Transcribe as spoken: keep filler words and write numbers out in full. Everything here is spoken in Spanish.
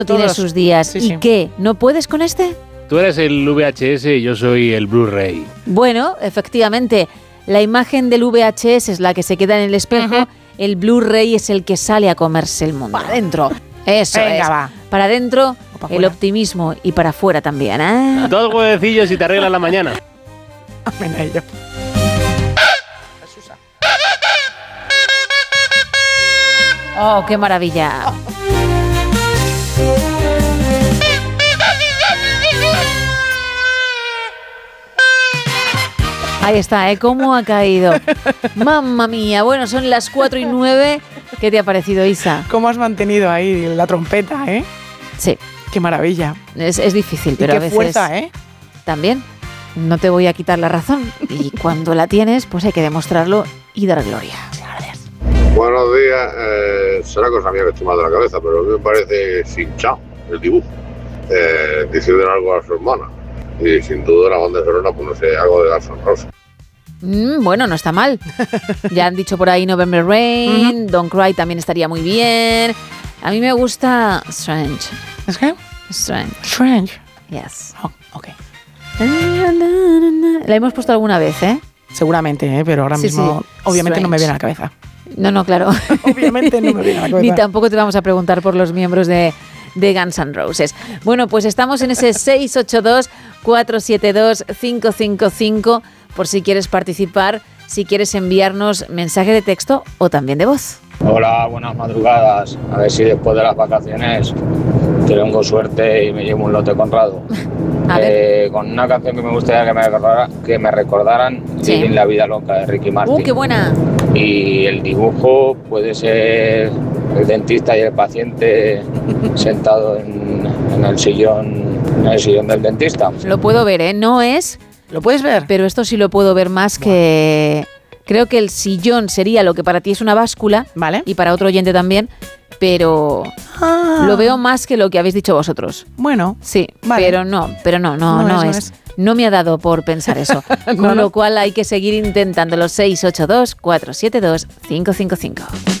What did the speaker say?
tiene Todos. sus días. Sí, ¿Y sí. qué? ¿No puedes con este? Tú eres el V H S y yo soy el Blu-ray. Bueno, efectivamente, la imagen del V H S es la que se queda en el espejo, Ujú. el Blu-ray es el que sale a comerse el mundo. Para adentro. Eso Venga, es. va. Para adentro, O pa' el fuera. optimismo y para afuera también, ¿eh? Dos huevecillos y te arreglas la mañana. Amén a ello. Oh, qué maravilla. Ahí está, ¿eh? ¿Cómo ha caído? Mamma mía. Bueno, son las cuatro y nueve. ¿Qué te ha parecido, Isa? ¿Cómo has mantenido ahí la trompeta, eh? Sí, Qué maravilla. es, es difícil, Y pero qué a veces fuerza, ¿eh? también no te voy a quitar la razón. Y cuando la tienes, pues hay que demostrarlo y dar gloria. Buenos días, eh, será cosa mía que estoy mal de la cabeza, pero a mí me parece hinchado el dibujo. Eh, diciendo algo a su hermana. Y sin duda la banda sonora, pues no sé, algo de Guns N' Roses. Mm, bueno, no está mal. Ya han dicho por ahí November Rain, Don't Cry también estaría muy bien. A mí me gusta Strange. ¿Es que? Strange, Strange. yes. Oh, ok. La hemos puesto alguna vez, ¿eh? Seguramente, ¿eh? Pero ahora Sí, mismo, sí. obviamente, no me Strange. viene a la cabeza. No, no, claro. Obviamente no me viene a la cabeza. Ni tampoco te vamos a preguntar por los miembros de, de Guns N' Roses. Bueno, pues estamos en ese seis ocho dos, cuatro siete dos, cinco cinco cinco por si quieres participar, si quieres enviarnos mensaje de texto o también de voz. Hola, buenas madrugadas. A ver si después de las vacaciones tengo suerte y me llevo un lote Conrado. A Eh, con una canción que me gustaría que me, recordara, que me recordaran, Sí. Vivir la vida loca de Ricky Martin. ¡Uh, qué buena! Y el dibujo puede ser el dentista y el paciente sentado en, en el sillón, en el sillón del dentista. Lo puedo ver, ¿eh? No es, ¿Lo puedes ver? pero esto sí lo puedo ver más que... Creo que el sillón sería lo que para ti es una báscula Vale. y para otro oyente también, pero Ah, lo veo más que lo que habéis dicho vosotros. Bueno, Sí, Vale. pero no, pero no, no, No no, es, no es, es. No me ha dado por pensar eso. Con No, lo no. cual hay que seguir intentándolo. seis ocho dos, cuatro siete dos, cinco cinco cinco.